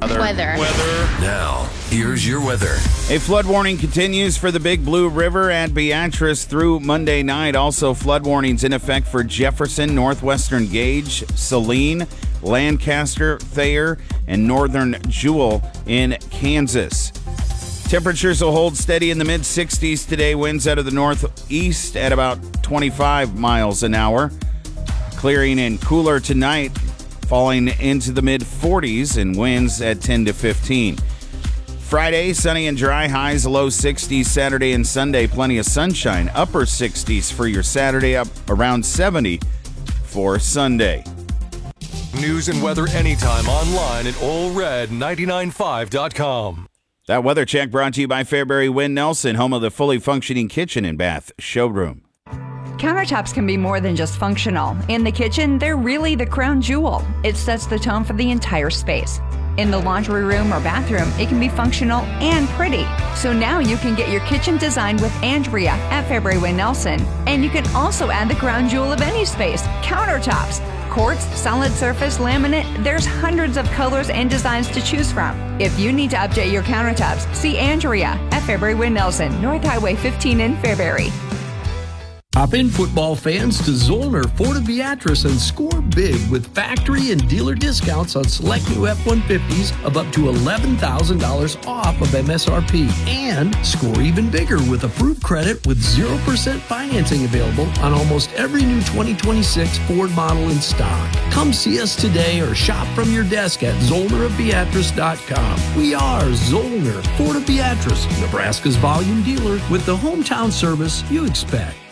Weather. Now, here's your weather. A flood warning continues for the Big Blue River at Beatrice through Monday night. Also, flood warnings in effect for Jefferson, Northwestern Gage, Saline, Lancaster, Thayer, and Northern Jewel in Kansas. Temperatures will hold steady in the mid-60s today. Winds out of the northeast at about 25 miles an hour. Clearing and cooler tonight, falling into the mid-40s and winds at 10 to 15. Friday, sunny and dry, highs low 60s. Saturday and Sunday, plenty of sunshine. Upper 60s for your Saturday, up around 70 for Sunday. News and weather anytime online at allred995.com. That weather check brought to you by Fairbury Wynn Nelson, home of the fully functioning kitchen and bath showroom. Countertops can be more than just functional. In the kitchen, they're really the crown jewel. It sets the tone for the entire space. In the laundry room or bathroom, it can be functional and pretty. So now you can get your kitchen designed with Andrea at Fairbury Wynn Nelson. And you can also add the crown jewel of any space, countertops. Quartz, solid surface, laminate, there's hundreds of colors and designs to choose from. If you need to update your countertops, see Andrea at Fairbury Wynn Nelson, North Highway 15 in Fairbury. Hop in, football fans, to Zollner Ford of Beatrice and score big with factory and dealer discounts on select new F-150s of up to $11,000 off of MSRP. And score even bigger with approved credit with 0% financing available on almost every new 2026 Ford model in stock. Come see us today or shop from your desk at ZollnerofBeatrice.com. We are Zollner Ford of Beatrice, Nebraska's volume dealer with the hometown service you expect.